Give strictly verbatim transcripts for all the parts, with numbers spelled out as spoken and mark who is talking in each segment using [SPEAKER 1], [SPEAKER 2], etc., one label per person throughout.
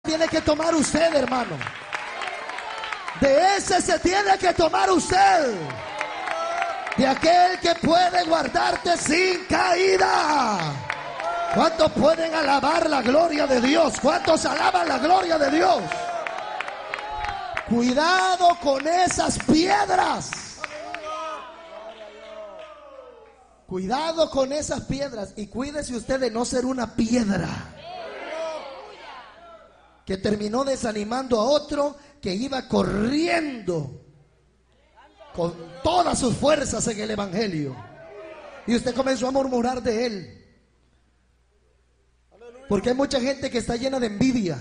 [SPEAKER 1] tiene que tomar usted, hermano. De ese se tiene que tomar usted. De aquel que puede guardarte sin caída. ¿Cuántos pueden alabar la gloria de Dios? ¿Cuántos alaban la gloria de Dios? Cuidado con esas piedras. Cuidado con esas piedras. Y cuídese usted de no ser una piedra que terminó desanimando a otro que iba corriendo con todas sus fuerzas en el evangelio. Y usted comenzó a murmurar de él. Porque hay mucha gente que está llena de envidia.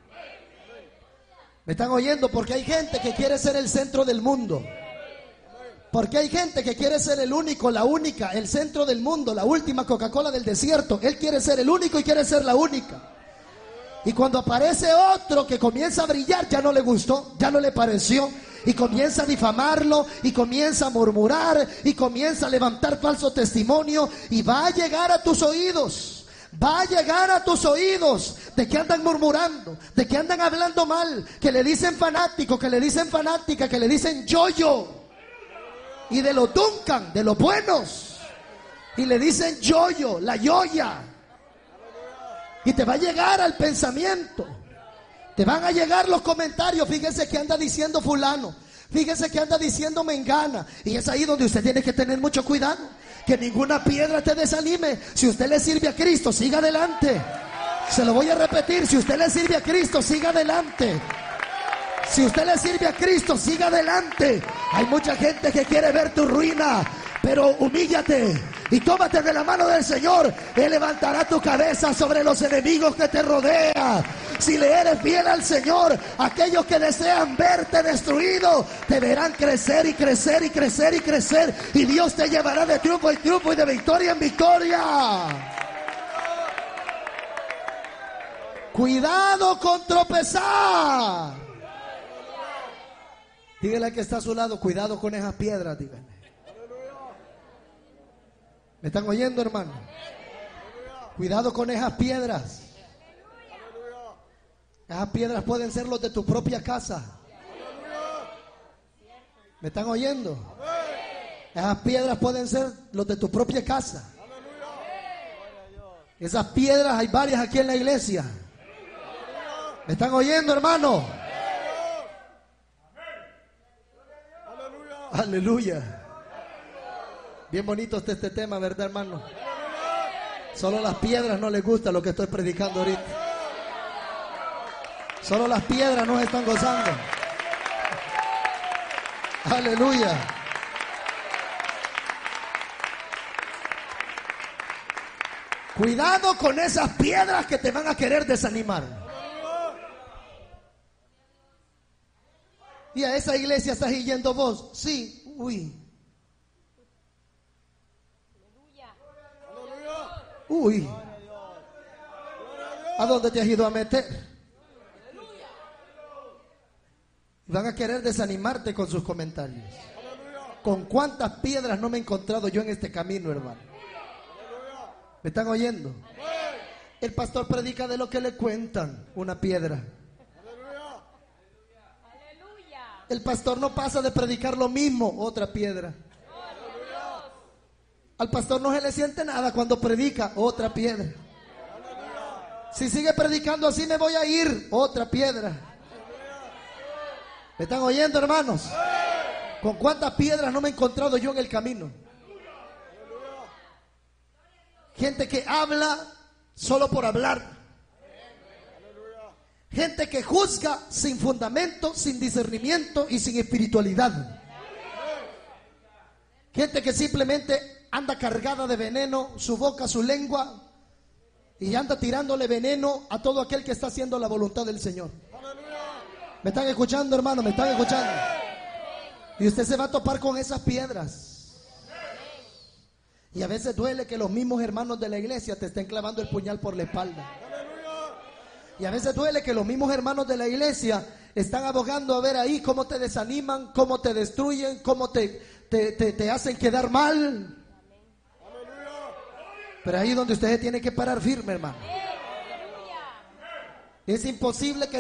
[SPEAKER 1] ¿Me están oyendo? Porque hay gente que quiere ser el centro del mundo. Porque hay gente que quiere ser el único, la única, el centro del mundo, la última Coca-Cola del desierto. Él quiere ser el único y quiere ser la única. Y cuando aparece otro que comienza a brillar, ya no le gustó, ya no le pareció. Y comienza a difamarlo, y comienza a murmurar, y comienza a levantar falso testimonio. Y va a llegar a tus oídos. Va a llegar a tus oídos de que andan murmurando, de que andan hablando mal, que le dicen fanático, que le dicen fanática, que le dicen yo-yo. Y de los Duncan, de los buenos. Y le dicen yo-yo, la yoya. Y te va a llegar al pensamiento. Te van a llegar los comentarios. Fíjese que anda diciendo fulano. Fíjese que anda diciendo mengana. Y es ahí donde usted tiene que tener mucho cuidado. Que ninguna piedra te desanime. Si usted le sirve a Cristo, siga adelante. Se lo voy a repetir. Si usted le sirve a Cristo, siga adelante. Si usted le sirve a Cristo, siga adelante. Hay mucha gente que quiere ver tu ruina, pero humíllate y tómate de la mano del Señor. Él levantará tu cabeza sobre los enemigos que te rodean. Si le eres fiel al Señor, aquellos que desean verte destruido te verán crecer y crecer y crecer y crecer, y Dios te llevará de triunfo en triunfo y de victoria en victoria. Cuidado con tropezar. Dígale al que está a su lado, cuidado con esas piedras, dígale. ¿Me están oyendo, hermano? Cuidado con esas piedras. Esas piedras pueden ser los de tu propia casa. ¿Me están oyendo? Esas piedras pueden ser los de tu propia casa. Esas piedras hay varias aquí en la iglesia. ¿Me están oyendo, hermano? Aleluya. Bien bonito está este tema, ¿verdad, hermano? Solo las piedras no les gusta lo que estoy predicando ahorita. Solo las piedras no están gozando. Aleluya. Cuidado con esas piedras que te van a querer desanimar. Y a esa iglesia estás yendo vos. Sí, uy. Uy. ¿A dónde te has ido a meter? Van a querer desanimarte con sus comentarios. ¿Con cuántas piedras no me he encontrado yo en este camino, hermano? ¿Me están oyendo? El pastor predica de lo que le cuentan, una piedra. El pastor no pasa de predicar lo mismo, otra piedra. Al pastor no se le siente nada cuando predica, otra piedra. Si sigue predicando así me voy a ir, otra piedra. ¿Me están oyendo, hermanos? ¿Con cuántas piedras no me he encontrado yo en el camino? Gente que habla solo por hablar. Gente que juzga sin fundamento, sin discernimiento y sin espiritualidad. Gente que simplemente anda cargada de veneno, su boca, su lengua, y anda tirándole veneno a todo aquel que está haciendo la voluntad del Señor. ¿Me están escuchando, hermano? ¿Me están escuchando? Y usted se va a topar con esas piedras. Y a veces duele que los mismos hermanos de la iglesia te estén clavando el puñal por la espalda. Y a veces duele que los mismos hermanos de la iglesia están abogando a ver ahí cómo te desaniman, cómo te destruyen, cómo te, te, te, te hacen quedar mal. Pero ahí es donde usted tiene que parar firme, hermano. Es imposible que